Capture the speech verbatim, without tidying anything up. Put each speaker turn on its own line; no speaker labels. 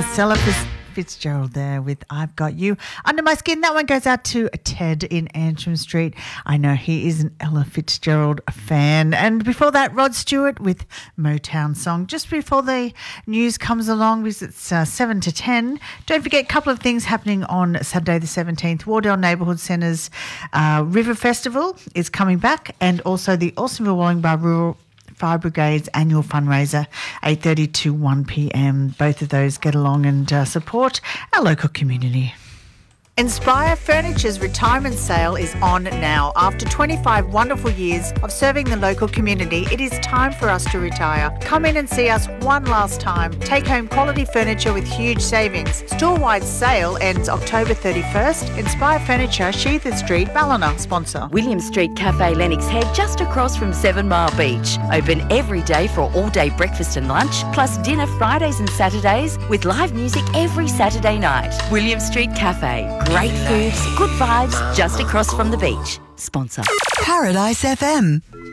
Stella Fitz- Fitzgerald there with I've Got You. Under My Skin, that one goes out to Ted in Antrim Street. I know he is an Ella Fitzgerald fan. And before that, Rod Stewart with Motown Song. Just before the news comes along, because it's uh, seven to ten, don't forget a couple of things happening on Saturday the seventeenth. Wardell Neighbourhood Centre's uh, River Festival is coming back, and also the Alstonville Wollongbar Rural Fire Brigade's annual fundraiser, eight thirty to one p.m. Both of those get along and uh, support our local community. Inspire Furniture's retirement sale is on now. After twenty-five wonderful years of serving the local community, it is time for us to retire. Come in and see us one last time. Take home quality furniture with huge savings. Store-wide sale ends October thirty-first. Inspire Furniture, Sheether Street, Ballina, sponsor.
William Street Cafe, Lennox Head, just across from Seven Mile Beach. Open every day for all-day breakfast and lunch, plus dinner Fridays and Saturdays, with live music every Saturday night. William Street Cafe. Great foods, good vibes, just across from the beach. Sponsor.
Paradise F M.